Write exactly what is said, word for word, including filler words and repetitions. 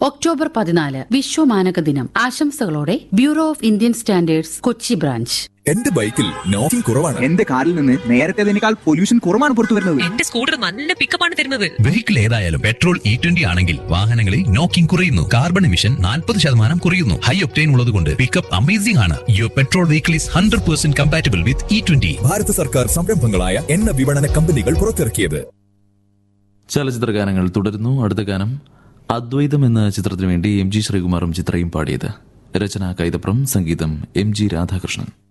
October പതിനാല് വിശ്വമാനക ദിനം. ആശംസകളോടെ bureau of Indian standards, Kochi branch. എന്റെ ബൈക്കിൽ നോക്കിംഗ് കുറവാണ്. എന്റെ കാറിൽ നിന്ന് നേരത്തേതിനേക്കാൾ പൊല്യൂഷൻ കുറവാണ് പുറത്തു വരുന്നത്. എന്റെ സ്കൂട്ടർ നല്ല പിക്കപ്പാണ് തരുന്നത്. വെഹിക്കിൾ ഏതായാലും പെട്രോൾ ഇ ട്വന്റി ആണെങ്കിൽ വാഹനങ്ങളിൽ നോക്കിംഗ് കുറയുന്നു. കാർബൺ എമിഷൻ നാൽപ്പത് ശതമാനം കുറയുന്നു. ഹൈ ഒക്ടൈൻ ഉള്ളതുകൊണ്ട് പിക്കപ്പ് അമേസിംഗ് ആണ്. Your petrol vehicle is hundred percent compatible with E twenty. ഭാരത സർക്കാർ സംരംഭങ്ങളായ എണ്ണ വിപണന കമ്പനികൾ പുറത്തിറക്കിയത്. ചലച്ചിത്ര ഗാനങ്ങൾ തുടരുന്നു. അടുത്ത ഗാനം അദ്വൈതം എന്ന ചിത്രത്തിനു വേണ്ടി എം ജി ശ്രീകുമാറും ചിത്രയും പാടിയത്. രചന കൈതപ്രം, സംഗീതം എം ജി രാധാകൃഷ്ണൻ.